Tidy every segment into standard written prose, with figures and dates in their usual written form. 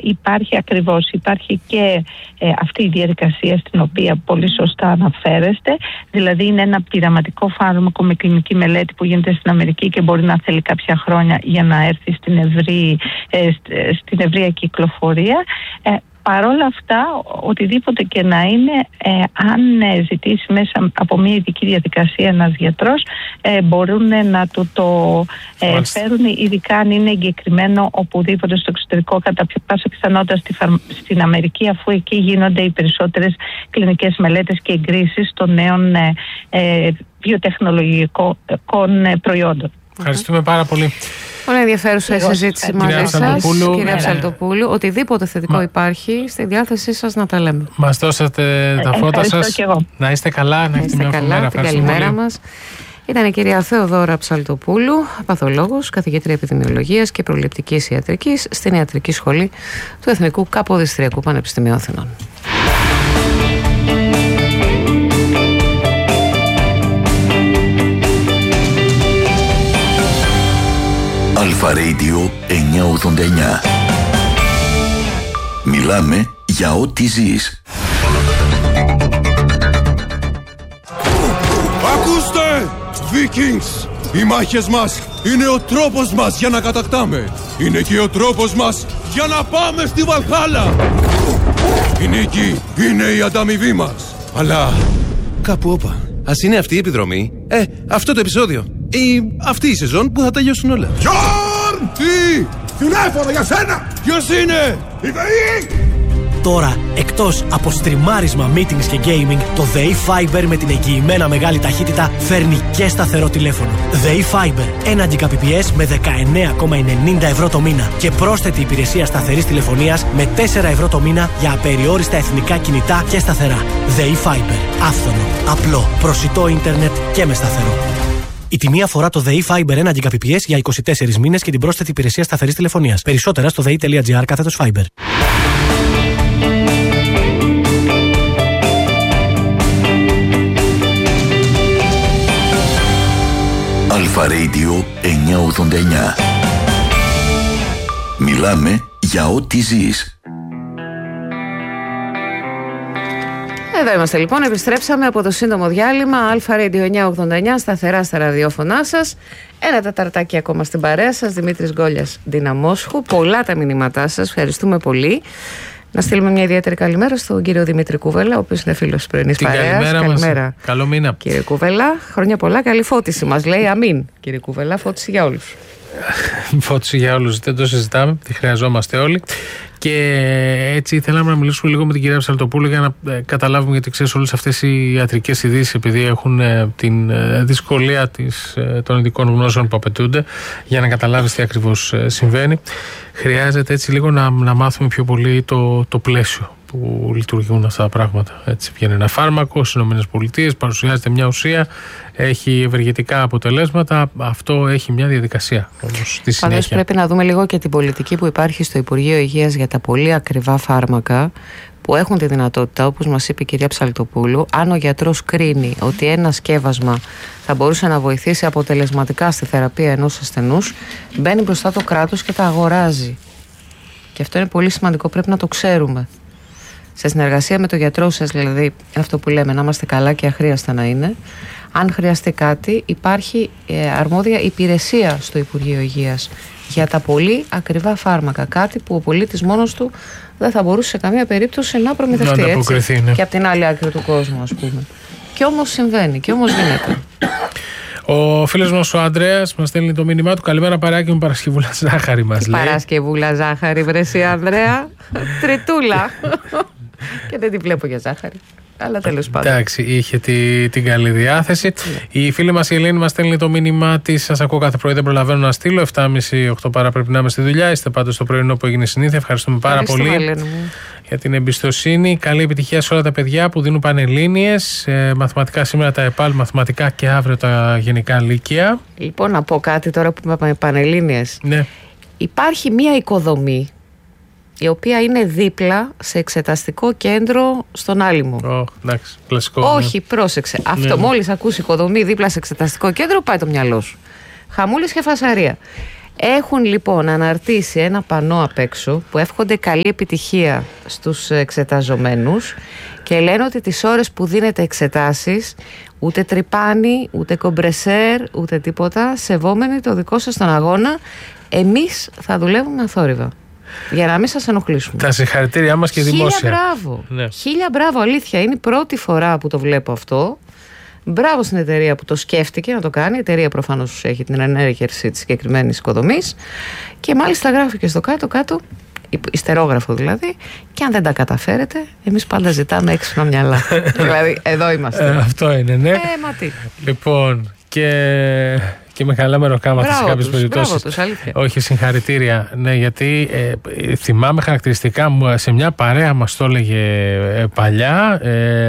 υπάρχει και αυτή η διαδικασία στην οποία πολύ σωστά αναφέρεστε, δηλαδή είναι ένα πειραματικό φάρμακο με κλινική μελέτη που γίνεται στην Αμερική και μπορεί να θέλει κάποια χρόνια για να έρθει στην ευρεία κυκλοφορία. Παρ' όλα αυτά, οτιδήποτε και να είναι, αν ζητήσει μέσα από μια ειδική διαδικασία ένας γιατρός, μπορούν να του το φέρουν, ειδικά αν είναι εγκεκριμένο οπουδήποτε στο εξωτερικό, κατά πάσα πιθανότητα στην Αμερική, αφού εκεί γίνονται οι περισσότερες κλινικές μελέτες και εγκρίσεις των νέων βιοτεχνολογικών προϊόντων. Ευχαριστούμε πάρα πολύ. Πολύ ενδιαφέρουσα η συζήτηση μαζί σας, κυρία Ψαλτοπούλου. Οτιδήποτε θετικό υπάρχει, στη διάθεσή σας να τα λέμε. Μας δώσατε τα φώτα σας. Να είστε καλά, να είστε καλά. Την καλημέρα μας. Ήταν η κυρία Θεοδώρα Ψαλτοπούλου, παθολόγος, καθηγήτρια επιδημιολογίας και προληπτικής ιατρικής στην Ιατρική Σχολή του Εθνικού Καποδιστριακού Πανεπιστημίου Αθηνών. Αλφα Radio 989. Μιλάμε για ό,τι ζεις. Ακούστε! Vikings! Οι μάχες μας είναι ο τρόπος μας για να κατακτάμε. Είναι και ο τρόπος μας για να πάμε στη Βαλχάλα. Η νίκη είναι η ανταμοιβή μας. Αλλά κάπου όπα. Ας είναι αυτή η επιδρομή, αυτό το επεισόδιο ή αυτή η σεζόν που θα τελειώσουν όλα. Γιόρν! Τι! Τηλέφωνο για σένα! Ποιος είναι? Η ΔΕΗ! Τώρα, εκτός από στριμάρισμα, meetings και gaming, το ΔΕΗ Fiber με την εγγυημένα μεγάλη ταχύτητα φέρνει και σταθερό τηλέφωνο. ΔΕΗ Fiber, 1 Gbps με 19,90 ευρώ το μήνα και πρόσθετη υπηρεσία σταθερής τηλεφωνίας με 4 ευρώ το μήνα για απεριόριστα εθνικά κινητά και σταθερά. ΔΕΗ Fiber, άφθονο, απλό, προσιτό ίντερνετ και με σταθερό. Η τιμή αφορά το ΔΕΗ Fiber 1 Gbps για 24 μήνες και την πρόσθετη υπηρεσία σταθερής τηλεφωνίας. Περισσότερα στο dei.gr/Fiber. Αλφα Radio 989. Μιλάμε για ό,τι ζεις. Εδώ είμαστε λοιπόν, επιστρέψαμε από το σύντομο διάλειμμα. Αλφα Radio 989, σταθερά στα ραδιόφωνά σας. Ένα τεταρτάκι ακόμα στην παρέα σας. Δημήτρης Γκόλιας, Δυναμόσχου. Πολλά τα μηνύματά σας, ευχαριστούμε πολύ. Να στείλουμε μια ιδιαίτερη καλημέρα στον κύριο Δημήτρη Κούβελα, ο οποίος είναι φίλος της πρωινής παρέας. Καλημέρα. Καλό μήνα. Κύριε Κούβελα, χρόνια πολλά, καλή φώτιση μας λέει. Αμήν. Κύριε Κούβελα, φώτιση για όλους. Φώτιση για όλους, δεν το συζητάμε, τη χρειαζόμαστε όλοι. Και έτσι θέλαμε να μιλήσουμε λίγο με την κυρία Ψαλτοπούλου για να καταλάβουμε, γιατί ξέρεις, όλες αυτές οι ιατρικές ειδήσεις, επειδή έχουν την δυσκολία των ειδικών γνώσεων που απαιτούνται για να καταλάβεις τι ακριβώς συμβαίνει, χρειάζεται έτσι λίγο να μάθουμε πιο πολύ το πλαίσιο που λειτουργούν αυτά τα πράγματα. Έτσι, βγαίνει ένα φάρμακο στις ΗΠΑ, παρουσιάζεται μια ουσία, έχει ευεργετικά αποτελέσματα. Αυτό έχει μια διαδικασία όμως στη συνέχεια. Πάντως πρέπει να δούμε λίγο και την πολιτική που υπάρχει στο Υπουργείο Υγείας για τα πολύ ακριβά φάρμακα που έχουν τη δυνατότητα, όπως μας είπε η κυρία Ψαλτοπούλου, αν ο γιατρός κρίνει ότι ένα σκεύασμα θα μπορούσε να βοηθήσει αποτελεσματικά στη θεραπεία ενός ασθενούς, μπαίνει μπροστά το κράτος και τα αγοράζει. Και αυτό είναι πολύ σημαντικό, πρέπει να το ξέρουμε. Σε συνεργασία με τον γιατρό σας, δηλαδή, είναι αυτό που λέμε, να είμαστε καλά και αχρίαστα να είναι. Αν χρειαστεί κάτι, υπάρχει αρμόδια υπηρεσία στο Υπουργείο Υγείας για τα πολύ ακριβά φάρμακα. Κάτι που ο πολίτης μόνος του δεν θα μπορούσε σε καμία περίπτωση να προμηθευτεί, έτσι. Ναι. Και από την άλλη άκρη του κόσμου, ας πούμε. Και όμως συμβαίνει, και όμως γίνεται. Ο φίλος μας ο Ανδρέας μας στέλνει το μήνυμά του. Καλημέρα, παράκι μου, Παρασκευούλα ζάχαρη μας λέει. Παρασκευούλα ζάχαρη, βρεσί Ανδρέα. Τριτούλα. Και δεν τη βλέπω για ζάχαρη. Αλλά τέλος πάντων. Εντάξει, είχε την καλή διάθεση. Η φίλη μας η Ελένη μας στέλνει το μήνυμά της. Σας ακούω κάθε πρωί, δεν προλαβαίνω να στείλω. 7.30-8 παρά πρέπει να είμαι στη δουλειά. Είστε πάντως στο πρωινό που έγινε συνήθεια. Ευχαριστούμε πάρα πολύ για την εμπιστοσύνη. Καλή επιτυχία σε όλα τα παιδιά που δίνουν πανελλήνιες. Μαθηματικά σήμερα τα ΕΠΑΛ, μαθηματικά και αύριο τα γενικά λύκεια. Λοιπόν, να πω κάτι τώρα που είπαμε πανελλήνιες. Ναι. Υπάρχει μία οικοδομή η οποία είναι δίπλα σε εξεταστικό κέντρο στον Άλυμο. Εντάξει, κλασικό. Όχι, πρόσεξε. Αυτό, μόλις ακούσει οικοδομή δίπλα σε εξεταστικό κέντρο, πάει το μυαλό σου. Χαμούλης και φασαρία. Έχουν λοιπόν αναρτήσει ένα πανό απ' έξω που εύχονται καλή επιτυχία στους εξεταζομένους και λένε ότι τις ώρες που δίνετε εξετάσεις ούτε τρυπάνι, ούτε κομπρεσέρ, ούτε τίποτα, σεβόμενοι το δικό σας τον αγώνα, εμείς θα δουλεύουμε αθόρυβα για να μην σας ενοχλήσουμε. Τα συγχαρητήριά μας και δημόσια. 1000 μπράβο. Ναι. 1000 μπράβο, αλήθεια. Είναι η πρώτη φορά που το βλέπω αυτό. Μπράβο στην εταιρεία που το σκέφτηκε να το κάνει. Η εταιρεία προφανώς έχει την ενέργεια της συγκεκριμένης οικοδομής. Και μάλιστα γράφει και στο κάτω-κάτω, ιστερόγραφο δηλαδή, και αν δεν τα καταφέρετε, εμείς πάντα ζητάμε έξυπνα μυαλά. Δηλαδή, εδώ είμαστε. Αυτό είναι, ναι. Μα τι. Λοιπόν, και με καλά μεροκάματα σε κάποιες περιπτώσεις. Όχι, συγχαρητήρια. Ναι, γιατί θυμάμαι χαρακτηριστικά μου, σε μια παρέα μας το έλεγε παλιά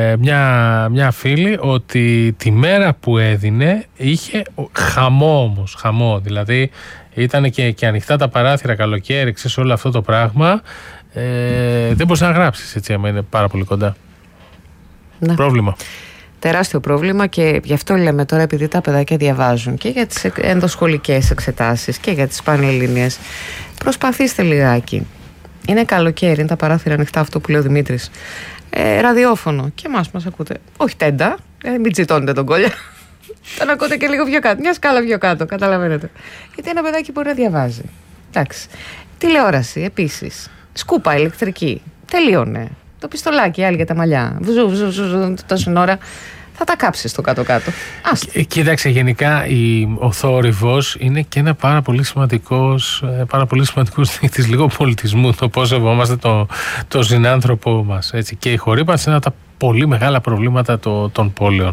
μια φίλη, ότι τη μέρα που έδινε είχε χαμό όμως. Χαμό, δηλαδή ήταν και ανοιχτά τα παράθυρα καλοκαίρι, ξέρεις, όλο αυτό το πράγμα. Δεν μπορείς να γράψεις έτσι, άμα είναι πάρα πολύ κοντά. Ναι. Πρόβλημα. Τεράστιο πρόβλημα, και γι' αυτό λέμε τώρα, επειδή τα παιδάκια διαβάζουν και για τις ενδοσχολικές εξετάσεις και για τις πανελλήνιες, προσπαθήστε λιγάκι. Είναι καλοκαίρι, είναι τα παράθυρα ανοιχτά, αυτό που λέει ο Δημήτρης. Ραδιόφωνο, και μας ακούτε. Όχι τέντα, μην τσιτώνετε τον κόλλια. Τον ακούτε και λίγο πιο κάτω, μια σκάλα πιο κάτω, καταλαβαίνετε. Γιατί ένα παιδάκι μπορεί να διαβάζει. Εντάξει. Τηλεόραση επίσης. Σκούπα ηλεκτρική. Τελείωνε. Το πιστολάκι, άλλοι για τα μαλλιά. Βουζού, τόση ώρα. Θα τα κάψεις στο κάτω-κάτω. Κοίταξε, γενικά ο θόρυβος είναι και ένα πάρα πολύ σημαντικός δείκτης λίγο πολιτισμού. Το πώς σεβόμαστε το συνάνθρωπο μας. Έτσι. Και η χορύπανση είναι ένα από τα πολύ μεγάλα προβλήματα των πόλεων.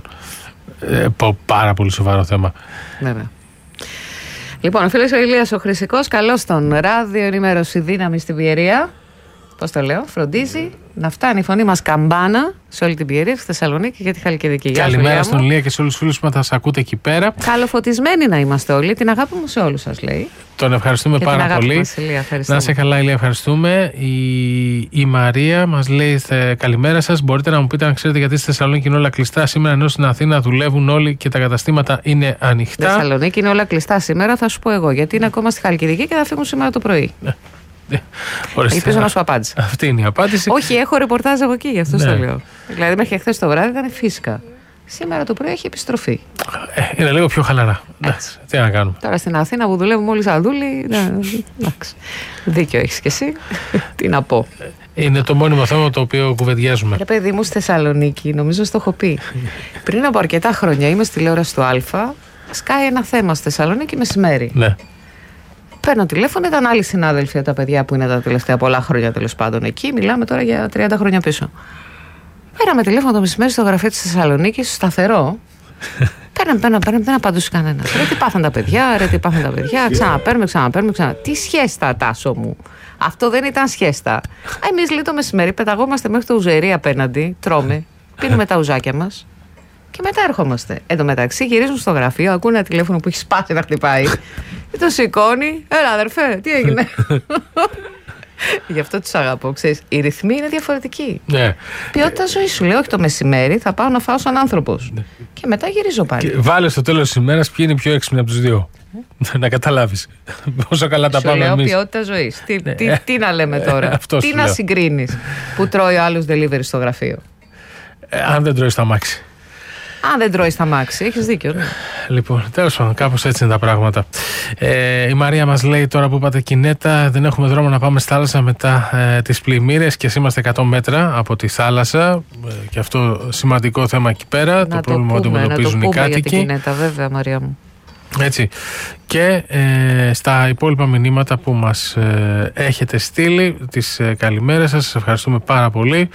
Πάρα πολύ σοβαρό θέμα. Βέβαια. Λοιπόν, ο φίλος ο Ηλίας ο Χρυσικός, καλώς τον. Ράδιο ενημέρωση, δύναμη στην Πιερία. Πώς το λέω, φροντίζει να φτάνει η φωνή μας καμπάνα σε όλη την Πιερία, στη Θεσσαλονίκη και τη Χαλκιδική. Καλημέρα στον Ηλία και σε όλους τους φίλους που θα σας ακούτε εκεί πέρα. Καλοφωτισμένοι να είμαστε όλοι. Την αγάπη μου σε όλους σας, λέει. Τον ευχαριστούμε και πάρα πολύ. Μας, Ηλία, να είσαι καλά, Ηλία, ευχαριστούμε. Η Μαρία μας λέει καλημέρα σας. Μπορείτε να μου πείτε αν ξέρετε γιατί στη Θεσσαλονίκη είναι όλα κλειστά σήμερα, ενώ στην Αθήνα δουλεύουν όλοι και τα καταστήματα είναι ανοιχτά. Στη Θεσσαλονίκη είναι όλα κλειστά σήμερα, θα σου πω εγώ. Γιατί είναι ακόμα στη Χαλκιδική και θα φύγουν σήμερα το πρωί. Ελπίζω να σου απάντησα. Αυτή είναι η απάντηση. Όχι, έχω ρεπορτάζ από εκεί, γι' αυτό το λέω. Δηλαδή, μέχρι χθες το βράδυ ήταν φύσικα. Σήμερα το πρωί έχει επιστροφή. Είναι λίγο πιο χαλαρά. Τι να κάνουμε. Τώρα στην Αθήνα που δουλεύουμε όλοι σαν δούλοι. Δίκιο έχεις κι εσύ. Τι να πω. Είναι το μόνιμο θέμα το οποίο κουβεντιάζουμε. Ρε παιδί μου, στη Θεσσαλονίκη, νομίζω στο έχω πει. Πριν από αρκετά χρόνια είμαι στη τηλεόραση του Α. Σκάει ένα θέμα στη Θεσσαλονίκη μεσημέρι. Ναι. Παίρνω τηλέφωνο, ήταν άλλοι συνάδελφοι από τα παιδιά που είναι τα τελευταία πολλά χρόνια τέλος πάντων εκεί. Μιλάμε τώρα για 30 χρόνια πίσω. Πέραμε τηλέφωνο το μεσημέρι στο γραφείο της Θεσσαλονίκης, σταθερό. Παίρναμε, δεν απαντούσε κανένας. Ρε τι πάθαν τα παιδιά, ξαναπαίρνουμε. Τι σχέστα, Τάσο μου. Αυτό δεν ήταν σχέστα. Εμείς λέει το μεσημέρι πεταγόμαστε μέχρι το ουζερί απέναντι, τρώμε, πίνουμε τα ουζάκια μας. Και μετά ερχόμαστε. Εν τω μεταξύ γυρίζουν στο γραφείο, ακούνε ένα τηλέφωνο που έχει σπάσει να χτυπάει. Και το σηκώνει. Έλα, αδερφέ, τι έγινε. Γι' αυτό τους αγαπώ. Ξέρεις, οι ρυθμοί είναι διαφορετικοί. Ναι. Ποιότητα ζωή σου. Λέω, όχι το μεσημέρι, θα πάω να φάω σαν άνθρωπος. Ναι. Και μετά γυρίζω πάλι. Και βάλε στο τέλος της ημέρας ποιοι είναι πιο έξυπνοι από τους δύο. Να καταλάβεις. Πόσο καλά τα πάμε εμείς. Ποιότητα ζωής. Τι να λέμε τώρα. Τι να συγκρίνεις που τρώει ο άλλος delivery στο γραφείο. Αν δεν τρώει στα μάξι. Αν δεν τρώει στα μάξι, έχεις δίκιο. Ναι. Λοιπόν, τέλος πάντων, κάπως έτσι είναι τα πράγματα. Η Μαρία μας λέει τώρα που είπατε Κινέτα, δεν έχουμε δρόμο να πάμε στη θάλασσα μετά τις πλημμύρες και είμαστε 100 μέτρα από τη θάλασσα. Και αυτό σημαντικό θέμα εκεί πέρα. Να το πρόβλημα που αντιμετωπίζουν οι κάτοικοι. Για την Κινέτα, βέβαια, Μαρία μου. Έτσι. Και στα υπόλοιπα μηνύματα που μας έχετε στείλει, τις καλημέρες σας ευχαριστούμε πάρα πολύ.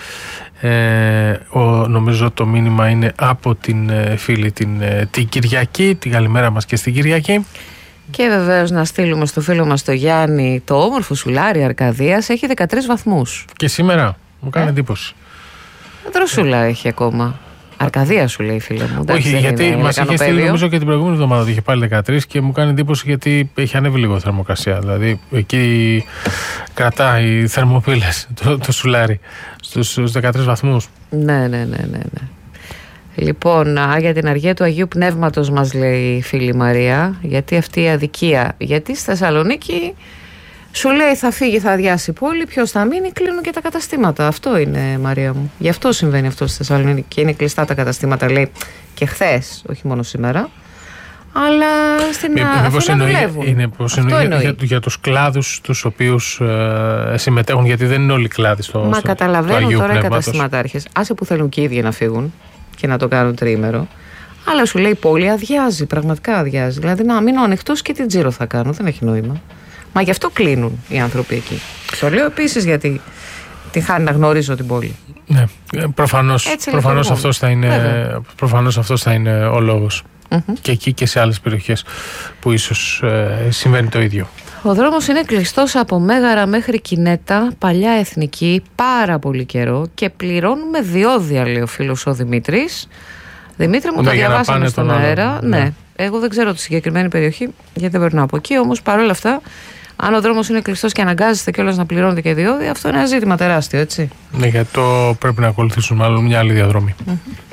Νομίζω το μήνυμα είναι από την φίλη την Κυριακή. Την καλημέρα μας και στην Κυριακή. Και βεβαίως να στείλουμε στο φίλο μας το Γιάννη, το όμορφο σουλάρι Αρκαδίας έχει 13 βαθμούς. Και σήμερα μου κάνει εντύπωση. Δροσούλα έχει ακόμα. Αρκαδία σου λέει, φίλε μου. Όχι, γιατί μας είχε στείλει νομίζω και την προηγούμενη εβδομάδα ότι είχε πάλι 13 και μου κάνει εντύπωση γιατί έχει ανέβει λίγο θερμοκρασία. Δηλαδή εκεί κρατάει θερμοπύλες το σουλάρι στους 13 βαθμούς. Ναι. Λοιπόν, για την αργία του Αγίου Πνεύματος μας λέει η φίλη Μαρία. Γιατί αυτή η αδικία? Γιατί στη Θεσσαλονίκη σου λέει θα φύγει, θα αδειάσει η πόλη, ποιος θα μείνει, κλείνουν και τα καταστήματα. Αυτό είναι, Μαρία μου. Γι' αυτό συμβαίνει αυτό στη Θεσσαλονίκη και είναι κλειστά τα καταστήματα, λέει, και χθες, όχι μόνο σήμερα. Αλλά στην Αθήνα δουλεύουν. Είναι για τους κλάδους τους οποίους συμμετέχουν, γιατί δεν είναι όλοι οι κλάδοι στο Αγίου Πνεύματος. Μα καταλαβαίνουν τώρα οι καταστηματάρχες. Άσε που θέλουν και οι ίδιοι να φύγουν και να το κάνουν τριήμερο. Αλλά σου λέει η πόλη αδειάζει, πραγματικά αδειάζει. Δηλαδή να μείνω ανοιχτός και την τζίρο θα κάνω. Δεν έχει νόημα. Μα γι' αυτό κλείνουν οι άνθρωποι εκεί. Το λέω επίσης γιατί τη χάνει να γνωρίζω την πόλη. Ναι, προφανώς αυτός θα είναι ο λόγος. Και εκεί και σε άλλες περιοχές που ίσως συμβαίνει το ίδιο. Ο δρόμος είναι κλειστός από Μέγαρα μέχρι Κινέτα, παλιά εθνική, πάρα πολύ καιρό και πληρώνουμε διόδια, λέει ο φίλος ο Δημήτρης. Δημήτρη μου, το διαβάσαμε στον αέρα. Ναι. Εγώ δεν ξέρω τη συγκεκριμένη περιοχή γιατί δεν περνάω από εκεί, όμως παρόλα αυτά, αν ο δρόμος είναι κλειστός και αναγκάζεστε κιόλας να πληρώνετε και διόδια, αυτό είναι ένα ζήτημα τεράστιο, έτσι. Ναι, γιατί πρέπει να ακολουθήσουν μάλλον μια άλλη διαδρομή.